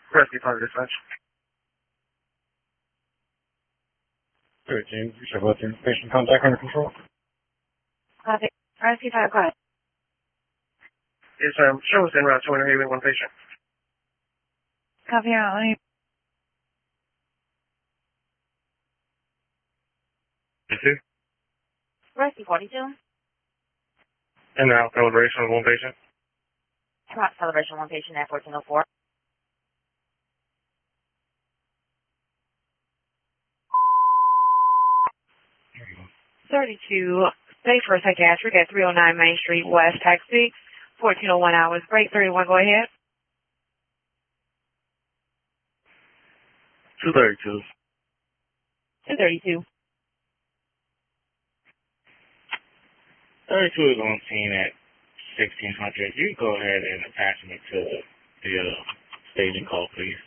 Rescue Pilot Dispatch. 13, you should let the patient contact under control. Copy. Rescue Pilot, go ahead. Is show us en route to interview one patient. Copy out. Let me. 42. Rescue 42. En route celebration of one patient. Celebration one patient at 1404. There you go. 32. Stay for psychiatric at 309 Main Street West, taxi. 1401 hours break. 31. Go ahead. 232. 232. 32 is on scene at 1600. You can go ahead and attach me to the staging call, please.